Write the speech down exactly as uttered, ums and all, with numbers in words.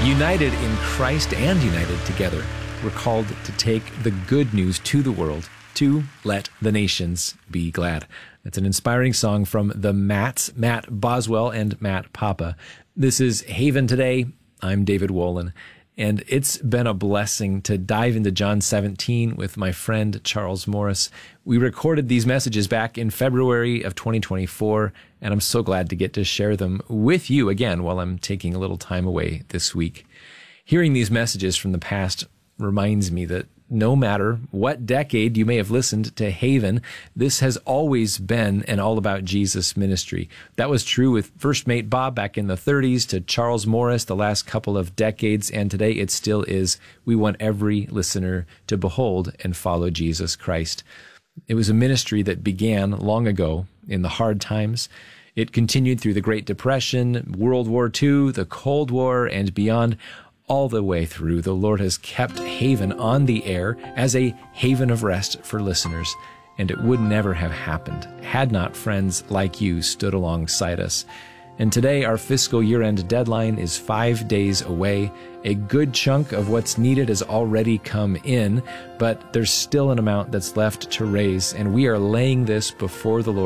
United in Christ and united together, we're called to take the good news to the world, to let the nations be glad. That's an inspiring song from the Matts, Matt Boswell and Matt Papa. This is Haven Today. I'm David Wolin, and it's been a blessing to dive into John seventeen with my friend Charles Morris. We recorded these messages back in February of twenty twenty-four, and I'm so glad to get to share them with you again while I'm taking a little time away this week. Hearing these messages from the past reminds me that no matter what decade you may have listened to Haven, this has always been an all about Jesus ministry. That was true with First Mate Bob back in the thirties, to Charles Morris the last couple of decades, and today it still is. We want every listener to behold and follow Jesus Christ. It was a ministry that began long ago in the hard times. It continued through the Great Depression, World War Two, the Cold War, and beyond. All the way through, the Lord has kept Haven on the air as a haven of rest for listeners, and it would never have happened had not friends like you stood alongside us. And today, our fiscal year-end deadline is five days away. A good chunk of what's needed has already come in, but there's still an amount that's left to raise, and we are laying this before the Lord